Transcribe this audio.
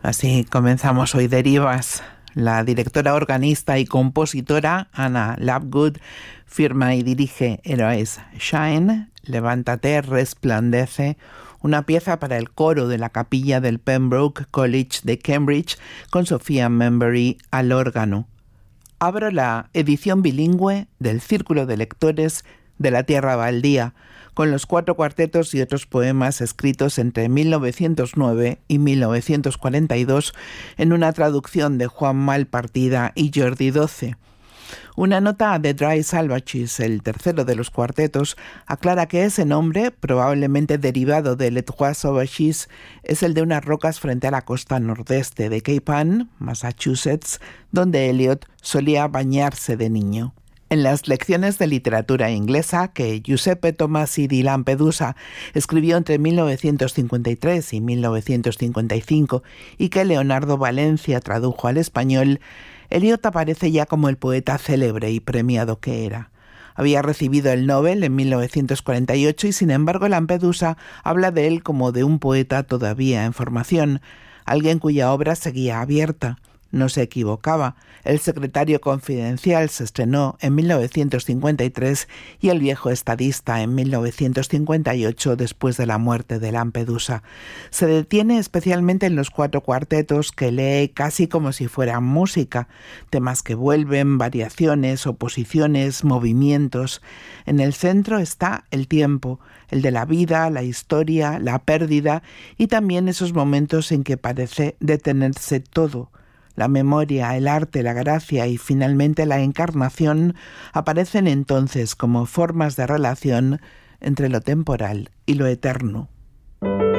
Así comenzamos hoy Derivas. La directora, organista y compositora Anna Lovegood firma y dirige Heroes Shine, Levántate, Resplandece, una pieza para el coro de la capilla del Pembroke College de Cambridge con Sophia Membury al órgano. Abro la edición bilingüe del Círculo de Lectores de la Tierra Baldía, con los 4 cuartetos y otros poemas escritos entre 1909 y 1942 en una traducción de Juan Malpartida y Jordi Doce. Una nota de Dry Salvages, el tercero de los cuartetos, aclara que ese nombre, probablemente derivado de Les Trois Sauvages, es el de unas rocas frente a la costa nordeste de Cape Ann, Massachusetts, donde Eliot solía bañarse de niño. En las lecciones de literatura inglesa que Giuseppe Tomasi di Lampedusa escribió entre 1953 y 1955 y que Leonardo Valencia tradujo al español, Eliot aparece ya como el poeta célebre y premiado que era. Había recibido el Nobel en 1948 y sin embargo Lampedusa habla de él como de un poeta todavía en formación, alguien cuya obra seguía abierta. No se equivocaba. El secretario confidencial se estrenó en 1953 y El viejo estadista en 1958 después de la muerte de Lampedusa. Se detiene especialmente en los 4 cuartetos que lee casi como si fueran música, temas que vuelven, variaciones, oposiciones, movimientos. En el centro está el tiempo, el de la vida, la historia, la pérdida y también esos momentos en que parece detenerse todo. La memoria, el arte, la gracia y finalmente la encarnación aparecen entonces como formas de relación entre lo temporal y lo eterno.